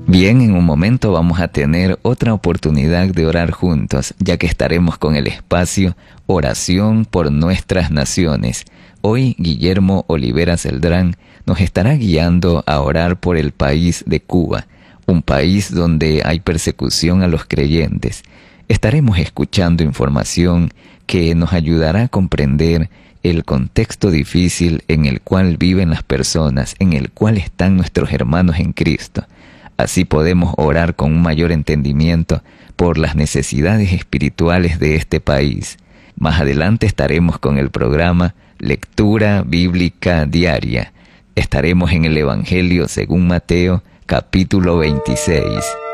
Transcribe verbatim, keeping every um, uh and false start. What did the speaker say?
Bien, en un momento vamos a tener otra oportunidad de orar juntos, ya que estaremos con el espacio Oración por Nuestras Naciones. Hoy Guillermo Olivera Celdrán nos estará guiando a orar por el país de Cuba, un país donde hay persecución a los creyentes. Estaremos escuchando información que nos ayudará a comprender el contexto difícil en el cual viven las personas, en el cual están nuestros hermanos en Cristo. Así podemos orar con un mayor entendimiento por las necesidades espirituales de este país. Más adelante estaremos con el programa Lectura Bíblica Diaria. Estaremos en el Evangelio según Mateo, capítulo veintiséis.